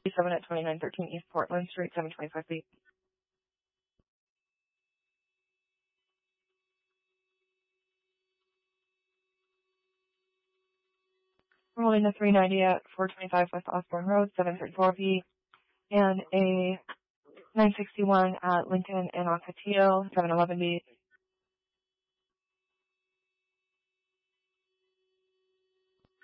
7 at 2913 East Portland Street, 725 feet. We're holding a 390 at 425 West Osborne Road, 734 feet, and a 961 at Lincoln and Ocotillo, 711 feet.